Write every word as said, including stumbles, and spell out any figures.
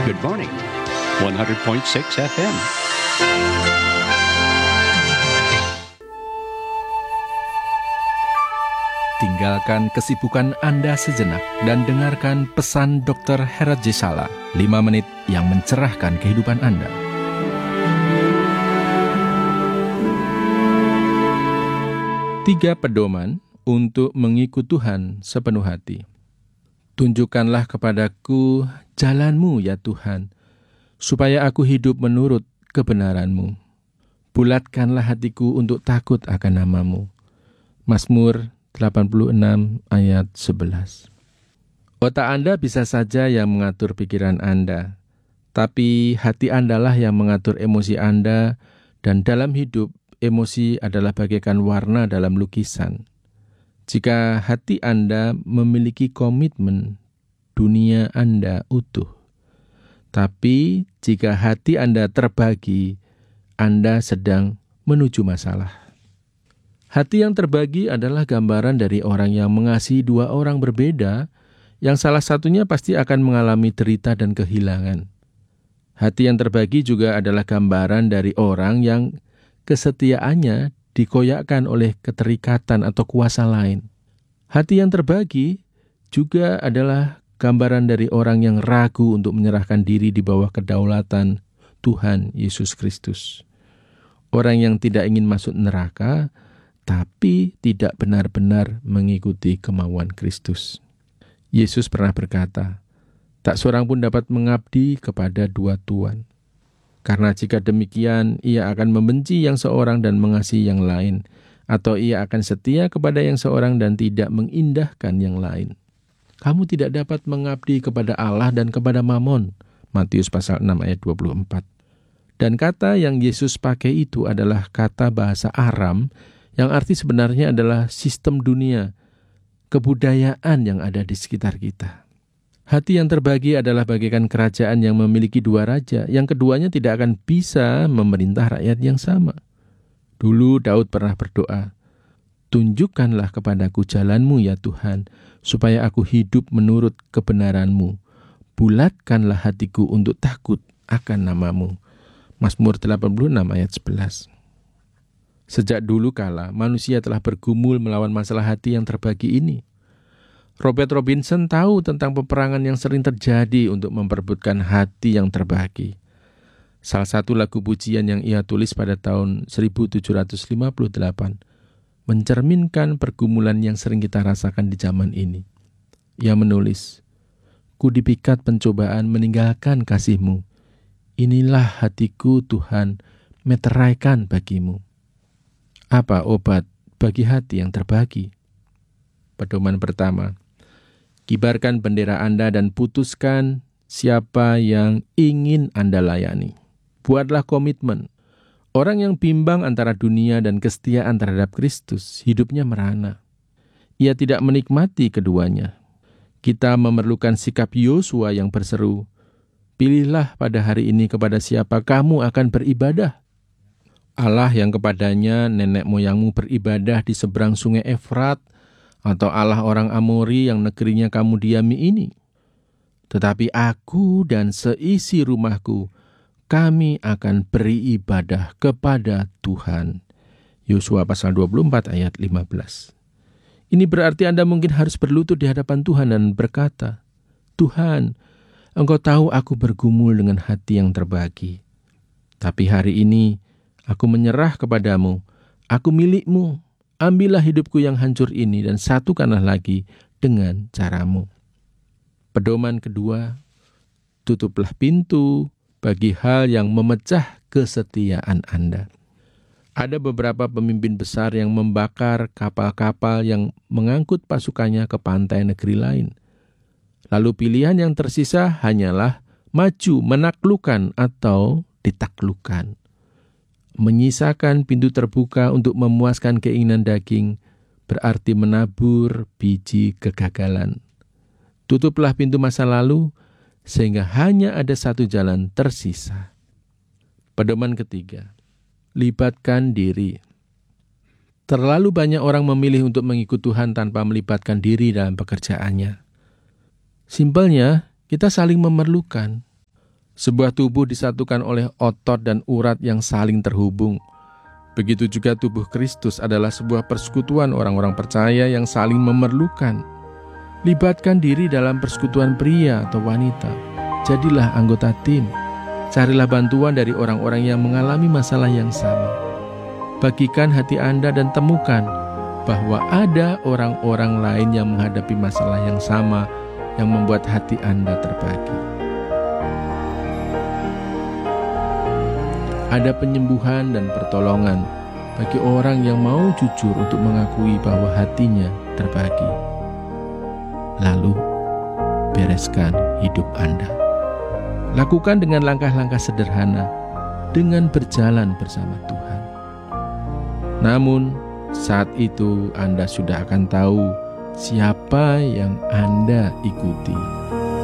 Good morning, one hundred point six F M. Tinggalkan kesibukan Anda sejenak dan dengarkan pesan dokter Herat Jesala, lima menit yang mencerahkan kehidupan Anda. Tiga pedoman untuk mengikut Tuhan sepenuh hati. Tunjukkanlah kepadaku jalan-Mu ya Tuhan, supaya aku hidup menurut kebenaran-Mu. Bulatkanlah hatiku untuk takut akan nama-Mu. Mazmur delapan puluh enam ayat sebelas. Otak Anda bisa saja yang mengatur pikiran Anda, tapi hati Anda lah yang mengatur emosi Anda, dan dalam hidup, emosi adalah bagaikan warna dalam lukisan. Jika hati Anda memiliki komitmen, dunia Anda utuh. Tapi jika hati Anda terbagi, Anda sedang menuju masalah. Hati yang terbagi adalah gambaran dari orang yang mengasihi dua orang berbeda, yang salah satunya pasti akan mengalami derita dan kehilangan. Hati yang terbagi juga adalah gambaran dari orang yang kesetiaannya dikoyakkan oleh keterikatan atau kuasa lain. Hati yang terbagi juga adalah gambaran dari orang yang ragu untuk menyerahkan diri di bawah kedaulatan Tuhan Yesus Kristus. Orang yang tidak ingin masuk neraka, tapi tidak benar-benar mengikuti kemauan Kristus. Yesus pernah berkata, tak seorang pun dapat mengabdi kepada dua tuan. Karena jika demikian, ia akan membenci yang seorang dan mengasihi yang lain, atau ia akan setia kepada yang seorang dan tidak mengindahkan yang lain. Kamu tidak dapat mengabdi kepada Allah dan kepada Mamon. Matius pasal enam ayat dua puluh empat. Dan kata yang Yesus pakai itu adalah kata bahasa Aram, yang arti sebenarnya adalah sistem dunia, kebudayaan yang ada di sekitar kita. Hati yang terbagi adalah bagaikan kerajaan yang memiliki dua raja, yang keduanya tidak akan bisa memerintah rakyat yang sama. Dulu Daud pernah berdoa, tunjukkanlah kepadaku jalan-Mu ya Tuhan, supaya aku hidup menurut kebenaran-Mu. Bulatkanlah hatiku untuk takut akan nama-Mu. Mazmur delapan puluh enam ayat sebelas. Sejak dulu kala, manusia telah bergumul melawan masalah hati yang terbagi ini. Robert Robinson tahu tentang peperangan yang sering terjadi untuk memperebutkan hati yang terbagi. Salah satu lagu pujian yang ia tulis pada tahun seribu tujuh ratus lima puluh delapan mencerminkan pergumulan yang sering kita rasakan di zaman ini. Ia menulis, "Ku dipikat pencobaan meninggalkan kasih-Mu. Inilah hatiku Tuhan, meteraikan bagi-Mu." Apa obat bagi hati yang terbagi? Pedoman pertama, kibarkan bendera Anda dan putuskan siapa yang ingin Anda layani. Buatlah komitmen. Orang yang bimbang antara dunia dan kesetiaan terhadap Kristus, hidupnya merana. Ia tidak menikmati keduanya. Kita memerlukan sikap Yosua yang berseru, pilihlah pada hari ini kepada siapa kamu akan beribadah. Allah yang kepadanya nenek moyangmu beribadah di seberang sungai Efrat, atau Allah orang Amori yang negerinya kamu diami ini. Tetapi aku dan seisi rumahku, kami akan beribadah kepada Tuhan. Yosua pasal dua puluh empat ayat lima belas. Ini berarti Anda mungkin harus berlutut di hadapan Tuhan dan berkata, Tuhan, Engkau tahu aku bergumul dengan hati yang terbagi. Tapi hari ini, aku menyerah kepadamu, aku milik-Mu. Ambillah hidupku yang hancur ini dan satukanlah lagi dengan cara-Mu. Pedoman kedua, tutuplah pintu bagi hal yang memecah kesetiaan Anda. Ada beberapa pemimpin besar yang membakar kapal-kapal yang mengangkut pasukannya ke pantai negeri lain. Lalu pilihan yang tersisa hanyalah maju, menaklukkan atau ditaklukkan. Menyisakan pintu terbuka untuk memuaskan keinginan daging berarti menabur biji kegagalan. Tutuplah pintu masa lalu sehingga hanya ada satu jalan tersisa. Pedoman ketiga, libatkan diri. Terlalu banyak orang memilih untuk mengikut Tuhan tanpa melibatkan diri dalam pekerjaannya. Simpelnya, kita saling memerlukan. Sebuah tubuh disatukan oleh otot dan urat yang saling terhubung. Begitu juga tubuh Kristus adalah sebuah persekutuan orang-orang percaya yang saling memerlukan. Libatkan diri dalam persekutuan pria atau wanita. Jadilah anggota tim. Carilah bantuan dari orang-orang yang mengalami masalah yang sama. Bagikan hati Anda dan temukan bahwa ada orang-orang lain yang menghadapi masalah yang sama yang membuat hati Anda terbagi. Ada penyembuhan dan pertolongan bagi orang yang mau jujur untuk mengakui bahwa hatinya terbagi. Lalu, bereskan hidup Anda. Lakukan dengan langkah-langkah sederhana, dengan berjalan bersama Tuhan. Namun, saat itu Anda sudah akan tahu siapa yang Anda ikuti.